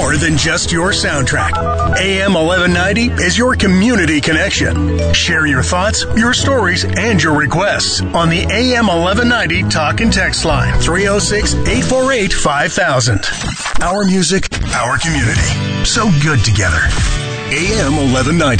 more than just your soundtrack. AM 1190 is your community connection. Share your thoughts, your stories, and your requests on the AM 1190 talk and text line 306-848-5000. Our music, our community. So good together. AM 1190.